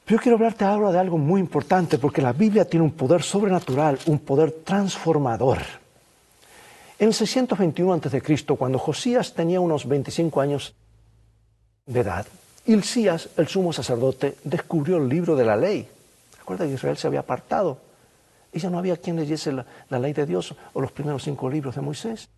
Pero yo quiero hablarte ahora de algo muy importante, porque la Biblia tiene un poder sobrenatural, un poder transformador. En el 621 a.C., cuando Josías tenía unos 25 años de edad, Hilcías, el sumo sacerdote, descubrió el libro de la ley. Recuerda que Israel se había apartado. Y ya no había quien leyese la ley de Dios o los primeros 5 libros de Moisés.